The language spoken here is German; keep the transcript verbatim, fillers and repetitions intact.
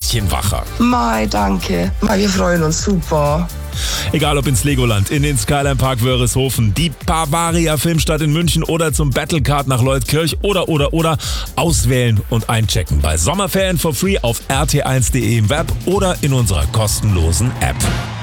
bisschen wacher. Mai, danke. Mai, wir freuen uns super. Egal ob ins Legoland, in den Skyline Park Wörishofen, die Bavaria Filmstadt in München oder zum Battlecard nach Leutkirch oder, oder, oder, auswählen und einchecken bei Sommerferien for free auf r t eins punkt d e im Web oder in unserer kostenlosen App.